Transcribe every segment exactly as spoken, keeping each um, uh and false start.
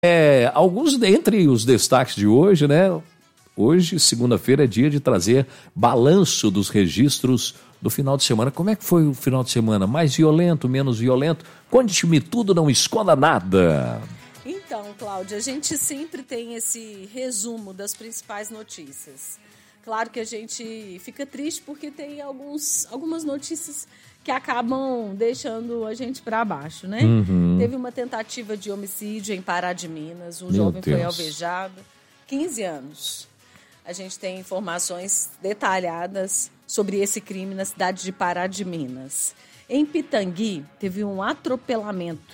É, alguns dentre os destaques de hoje, né? Hoje, segunda-feira, é dia de trazer balanço dos registros do final de semana. Como é que foi o final de semana? Mais violento, menos violento? Conte-me tudo, não esconda nada. Então, Cláudia, a gente sempre tem esse resumo das principais notícias. Claro que a gente fica triste porque tem alguns, algumas notícias que acabam deixando a gente para baixo, né? Uhum. Teve uma tentativa de homicídio em Pará de Minas, um Meu jovem Deus. foi alvejado, quinze anos. A gente tem informações detalhadas sobre esse crime na cidade de Pará de Minas. Em Pitangui, teve um atropelamento.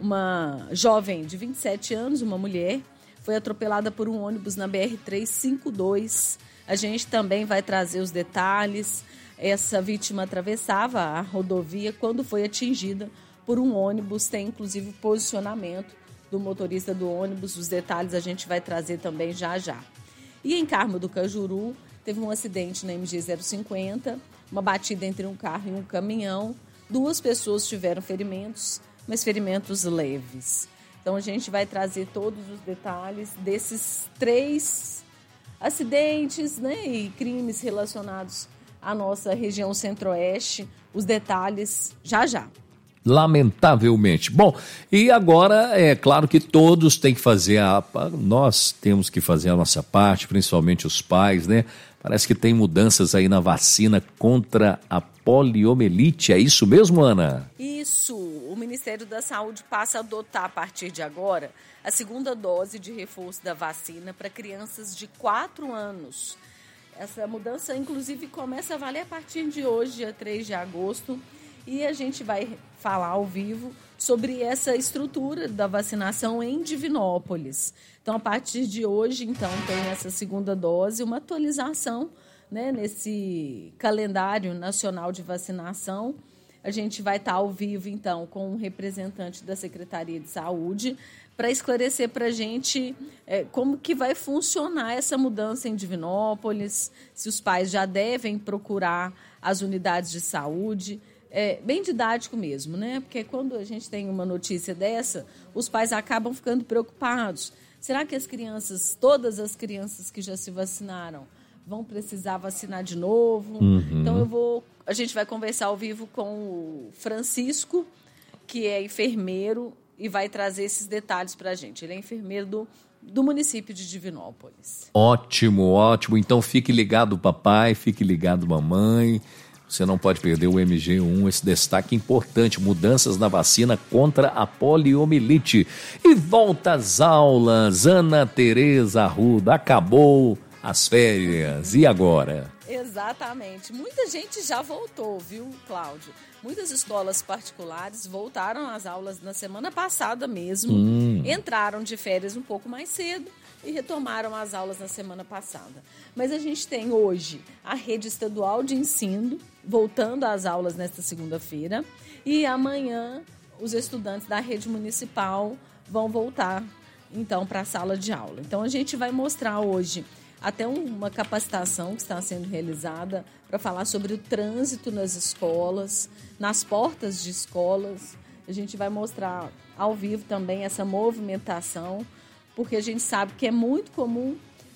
Uma jovem de vinte e sete anos, uma mulher, foi atropelada por um ônibus na B R trezentos e cinquenta e dois. A gente também vai trazer os detalhes. Essa vítima atravessava a rodovia quando foi atingida por um ônibus. Tem, inclusive, o posicionamento do motorista do ônibus. Os detalhes a gente vai trazer também já já. E em Carmo do Cajuru, teve um acidente na M G zero cinquenta, uma batida entre um carro e um caminhão. Duas pessoas tiveram ferimentos, mas ferimentos leves. Então, a gente vai trazer todos os detalhes desses três acidentes, né, e crimes relacionados à nossa região centro-oeste. Os detalhes já já. Lamentavelmente. Bom, e agora é claro que todos têm que fazer a... Nós temos que fazer a nossa parte, principalmente os pais, né? Parece que tem mudanças aí na vacina contra a poliomielite. É isso mesmo, Ana? Isso. O Ministério da Saúde passa a adotar, a partir de agora, a segunda dose de reforço da vacina para crianças de quatro anos. Essa mudança, inclusive, começa a valer a partir de hoje, dia três de agosto. E a gente vai falar ao vivo sobre essa estrutura da vacinação em Divinópolis. Então, a partir de hoje, então, tem essa segunda dose, uma atualização, né, nesse calendário nacional de vacinação. A gente vai estar ao vivo, então, com um representante da Secretaria de Saúde para esclarecer para a gente é, como que vai funcionar essa mudança em Divinópolis, se os pais já devem procurar as unidades de saúde. É bem didático mesmo, né? Porque quando a gente tem uma notícia dessa, os pais acabam ficando preocupados. Será que as crianças, todas as crianças que já se vacinaram, vão precisar vacinar de novo? Uhum. Então eu vou, a gente vai conversar ao vivo com o Francisco, que é enfermeiro, e vai trazer esses detalhes para a gente. Ele é enfermeiro do, do município de Divinópolis. Ótimo, ótimo. Então fique ligado, papai, fique ligado, mamãe. Você não pode perder o M G um, esse destaque importante, mudanças na vacina contra a poliomielite. E volta às aulas, Ana Tereza Arruda, acabou as férias, e agora? Exatamente, muita gente já voltou, viu, Cláudio? Muitas escolas particulares voltaram às aulas na semana passada mesmo, hum. entraram de férias um pouco mais cedo e retomaram as aulas na semana passada. Mas a gente tem hoje a rede estadual de ensino voltando às aulas nesta segunda-feira e amanhã os estudantes da rede municipal vão voltar então para a sala de aula. Então a gente vai mostrar hoje até uma capacitação que está sendo realizada para falar sobre o trânsito nas escolas, nas portas de escolas. A gente vai mostrar ao vivo também essa movimentação, porque a gente sabe que é muito comum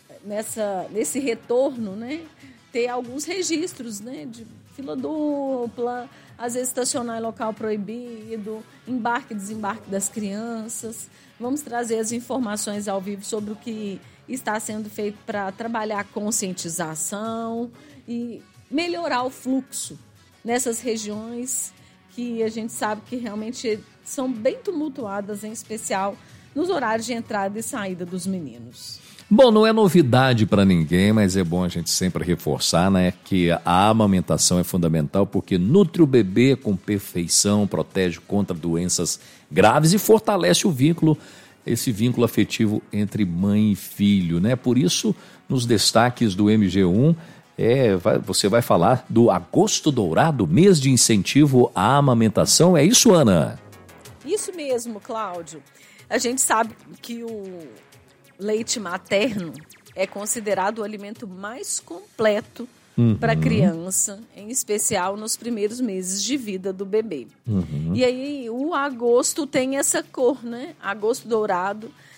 nessa, nesse retorno, né, ter alguns registros, né, de fila dupla, às vezes estacionar em local proibido, embarque e desembarque das crianças. Vamos trazer as informações ao vivo sobre o que está sendo feito para trabalhar a conscientização e melhorar o fluxo nessas regiões que a gente sabe que realmente são bem tumultuadas, em especial nos horários de entrada e saída dos meninos. Bom, não é novidade para ninguém, mas é bom a gente sempre reforçar, né, que a amamentação é fundamental porque nutre o bebê com perfeição, protege contra doenças graves e fortalece o vínculo, esse vínculo afetivo entre mãe e filho, né? Por isso, nos destaques do M G um, é, vai, você vai falar do Agosto Dourado, mês de incentivo à amamentação. É isso, Ana? Isso mesmo, Cláudio. A gente sabe que o leite materno é considerado o alimento mais completo uhum. para a criança, em especial nos primeiros meses de vida do bebê. Uhum. E aí o agosto tem essa cor, né? Agosto dourado.